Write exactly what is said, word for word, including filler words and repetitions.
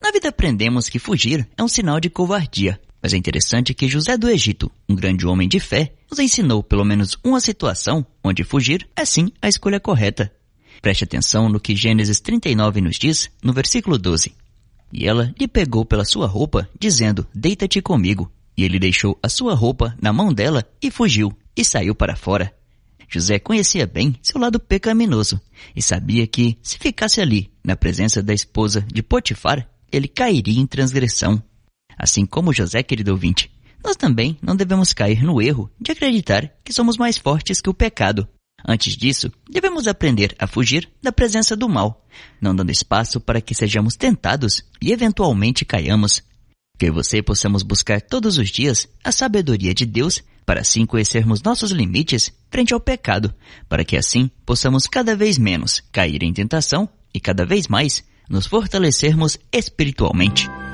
Na vida aprendemos que fugir é um sinal de covardia, mas é interessante que José do Egito, um grande homem de fé, nos ensinou pelo menos uma situação onde fugir é sim a escolha correta. Preste atenção no que Gênesis trinta e nove nos diz, no versículo doze. E ela lhe pegou pela sua roupa, dizendo, deita-te comigo. E ele deixou a sua roupa na mão dela e fugiu, e saiu para fora. José conhecia bem seu lado pecaminoso, e sabia que, se ficasse ali, na presença da esposa de Potifar, ele cairia em transgressão. Assim como José, querido ouvinte, nós também não devemos cair no erro de acreditar que somos mais fortes que o pecado. Antes disso, devemos aprender a fugir da presença do mal, não dando espaço para que sejamos tentados e eventualmente caiamos. Que eu e você possamos buscar todos os dias a sabedoria de Deus para assim conhecermos nossos limites frente ao pecado, para que assim possamos cada vez menos cair em tentação e cada vez mais nos fortalecermos espiritualmente.